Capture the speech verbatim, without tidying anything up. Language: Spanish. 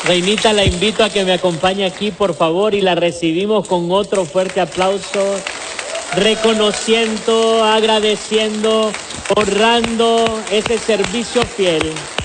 Reinita, la invito a que me acompañe aquí, por favor, y la recibimos con otro fuerte aplauso, reconociendo, agradeciendo, honrando ese servicio fiel